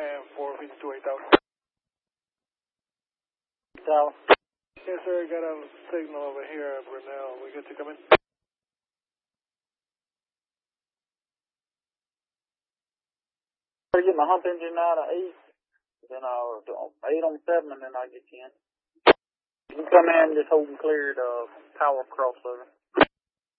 And 452 8000. Tower. Yes, sir. Got a signal over here at Brunel. We good to come in? I'll get my hump engine out of 8, then I'll do 8 on 7, and then I'll get you in. You can come in, just hold and clear the power crossover.